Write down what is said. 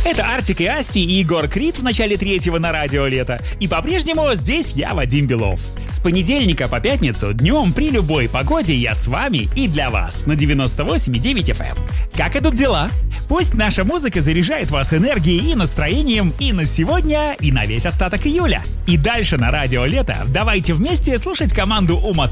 Это Артик и Асти и Егор Крид в начале 3-го на радио Лето. И по-прежнему здесь я, Вадим Белов. С понедельника по пятницу днем при любой погоде я с вами и для вас на 98,9 FM. Как идут дела? Пусть наша музыка заряжает вас энергией и настроением и на сегодня, и на весь остаток июля. И дальше на радио Лето давайте вместе слушать команду Ума